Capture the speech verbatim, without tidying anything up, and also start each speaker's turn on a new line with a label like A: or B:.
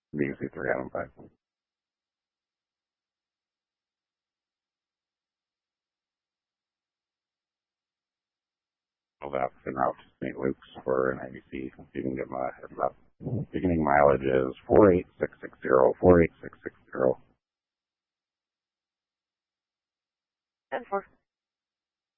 A: B C three Adam five. Well, that's en route to Saint Luke's for an A B C. You can give them a heads up. Beginning mileage is four eight six six zero, four eight six six zero.
B: ten four.